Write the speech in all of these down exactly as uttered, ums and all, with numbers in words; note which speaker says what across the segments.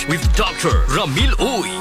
Speaker 1: Heart with Doctor Ramil Uy.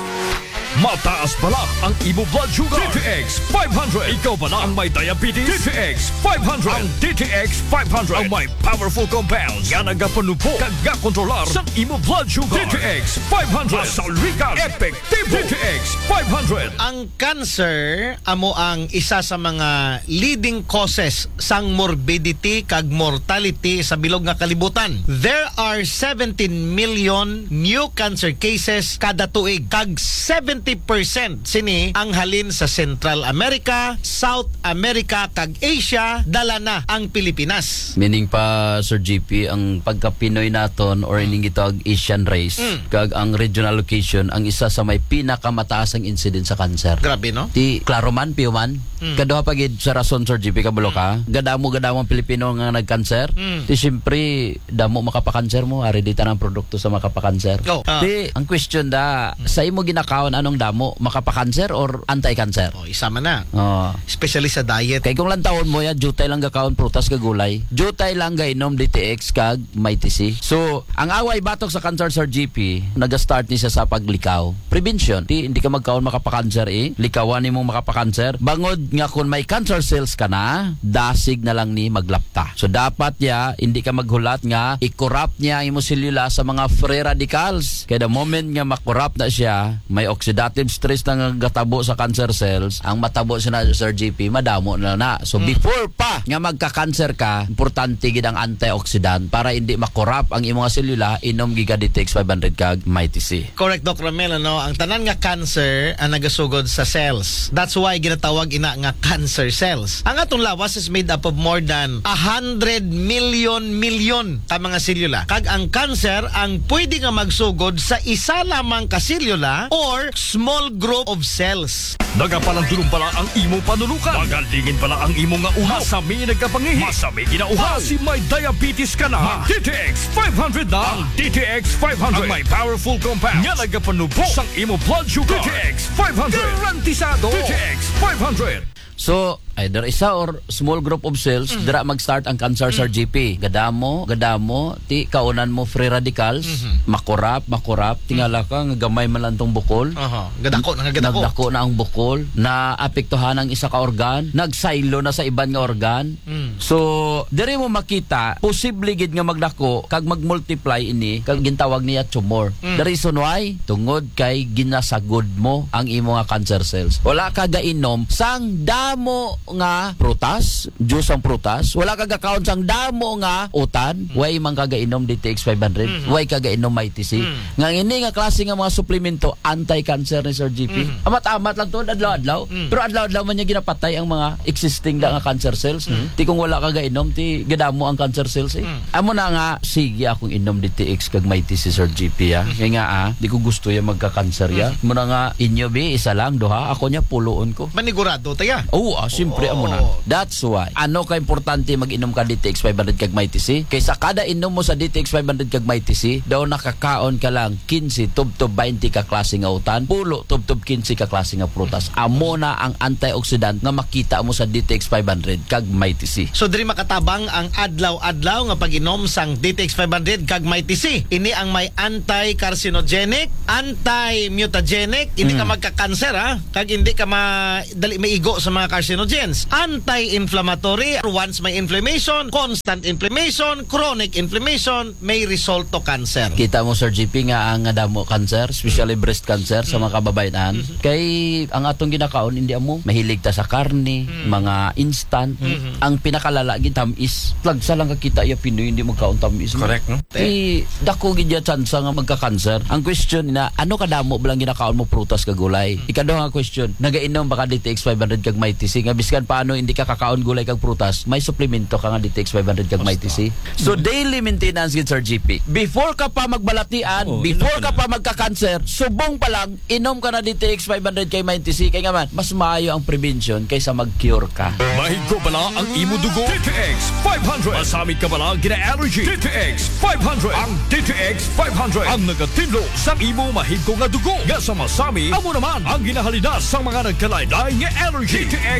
Speaker 1: Mataas bala ang imo blood sugar. D T X five hundred. Ikaw bala ang may diabetes. D T X five hundred. Ang D T X five hundred ang may powerful compounds nga nagapanupo kag gakontrolar sa imo blood sugar. D T X five hundred. Masalrikan epektibo. D T X five hundred.
Speaker 2: Ang cancer amo ang isa sa mga leading causes sang morbidity kag mortality sa bilog nga kalibutan. There are seventeen million new cancer cases kada tuig kag seventy percent sini ang halin sa Central America, South America kag Asia, dala na ang Pilipinas.
Speaker 3: Meaning pa, Sir G P, ang pagka-Pinoy naton or ining gitawag Asian race, mm. kag ang regional location ang isa sa may pinakamataas ang incident sa cancer.
Speaker 2: Grabe, no?
Speaker 3: Ti klaro man, piyo man. Mm. Kaduha pagid sa rason, Sir G P, kabulo ka. Mm. Gadamo gadamo ang Pilipino nga nagkanser. Mm. Ti siyempre damo makapakanser mo, ari di tanang produkto sa makapakanser.
Speaker 2: Oh, uh,
Speaker 3: Ti ang question da, mm. sa imo ginakaon anong damo, makapakanser or anti-cancer?
Speaker 2: Oh, isa man na.
Speaker 3: Oh.
Speaker 2: Especially sa diet.
Speaker 3: Kay kung lang taon mo ya, jutay lang gakaon prutas kag gulay. Jutay lang gainom D T X kag may T C. So, ang away batok sa cancer, Sir G P, naga-start ni siya sa paglikaw. Prevention. Di hindi ka magkaon makapakanser eh. Likawan nimo makapakanser. Bangod nga kung may cancer cells ka na, dasig na lang ni maglapta. So dapat ya hindi ka maghulat nga i-corrupt niya ang imo selula sa mga free radicals. Kaya the moment nga makorrupt na siya, may oxidative stress na gatabo sa cancer cells, ang matabo siya na, Sir G P, madamo na na. So
Speaker 2: mm.
Speaker 3: before pa nga magka-cancer ka, importante gid ang antioxidant para hindi makorrupt ang imong selula, inom giga D T X five hundred kag may T C.
Speaker 2: Correct, Doc Ramel, no? Ang tanan nga cancer ang nagasugod sa cells. That's why ginatawag ina nga cancer cells. Ang atong lawas is made up of more than a hundred million million ka mga selula. Kag ang cancer ang pwede nga magsugod sa isa lamang ka selula or small group of cells.
Speaker 1: Nagapalandulong pala ang imo panulukan. Magalingin pala ang imo nga uhaw. Masami nagkapangihi. Masami ginauhaw. Si may diabetes ka na. D T X five hundred na. Ang D T X five hundred. Ang may powerful compounds nga nagapanubo sang imo blood sugar. D T X five hundred. Garantisado. D T X five hundred.
Speaker 3: So, either isa or small group of cells, mm. dira mag-start ang cancer, mm. Sir G P. Gadamo, gadamo, ti kaunan mo free radicals, mm-hmm. makurap, makurap, tingala ka, nga gamay man lang tong bukol.
Speaker 2: Uh-huh. Gadako na gadako.
Speaker 3: Nagdako na ang bukol, na apektuhan ang isa ka organ, nagsaylo na sa iban nga organ. Mm. So, diri mo makita, posible gid nga magdako, kag mag-multiply ini, kag gintawag niya tumor. Mm. The reason why, tungod kay ginasagod mo ang imo nga cancer cells. Wala ka gainom sang damo nga prutas, juice ang prutas, wala ka gakaon sang damo nga utan, mm. way man kagainom D T X five hundred, mm-hmm. way kagainom may T C. Mm. Nga ini nga klase nga mga suplemento anti-cancer ni Sir G P. Mm. Amat-amat lang to adlaw-adlaw, mm. pero adlaw-adlaw man niya ginapatay ang mga existing da nga cancer cells. Mm. Ti kung wala ka gainom, ti gadamo ang cancer cells eh. Mm. Amo na nga sige akong inom D T X kag may T C, Sir G P ya. Mm. Kaya nga ah, di ko gusto ya magka-cancer ya. Mm. Muna nga inyo bi isa lang duha, ako nya puloon ko.
Speaker 2: Manigurado taya.
Speaker 3: Oo, ah, siyempre oh. amo na. That's why. Ano ka importante mag-inom ka D T X five hundred kag may T C? Kaysa kada inom mo sa D T X five hundred kag may T C, daw nakakaon ka lang fifteen tub-tub twenty ka klase nga utan, pulo tub-tub fifteen ka klase nga prutas. Amo na ang antioxidant nga makita mo sa D T X five hundred kag may T C.
Speaker 2: So diri makatabang ang adlaw-adlaw nga pag-inom sang D T X five hundred kag may T C. Ini ang may anti-carcinogenic, anti-mutagenic, hindi mm. ka magka-cancer ha, kag hindi ka ma dali maigo sa mga carcinogens. Anti-inflammatory, once may inflammation, constant inflammation, chronic inflammation, may result to cancer.
Speaker 3: Kita mo, Sir G P, nga ang damo cancer, especially breast cancer sa mga kababayan. Mm-hmm. Kay ang atong ginakaon hindi amo mahilig ta sa karne, mm-hmm. mga instant. Mm-hmm. Ang pinakalala gid tamis. Plagsa lang kakita ya Pinoy hindi magkaon tamis.
Speaker 2: Correct, no?
Speaker 3: Kay dako gid ya chance nga magka-cancer. Ang question na ano kadamo bilang ginakaon mo prutas kag gulay? Mm-hmm. Ikaduha nga question, nagainom ba ka D T X five hundred kag may T C nga biskan paano hindi ka kakaon gulay kag prutas, may suplemento ka nga D T X five hundred kag may T C. So mm-hmm. daily maintenance gid, Sir G P. Before ka pa magbalatian, oh, before ka pa magka-cancer, subong pa lang inom ka na D T X five hundred kay may T C kay nga man mas maayo ang prevention kaysa mag-cure ka.
Speaker 1: Mahigko bala ang imo dugo. D T X five hundred. Masamit ka bala gina-allergy. D T X five hundred. Ang D T X five hundred ang nagatinlo sa imo mahigko nga dugo. Nga sa masami, amo naman ang ginahalina sa mga nagkalaylay nga allergy. D T X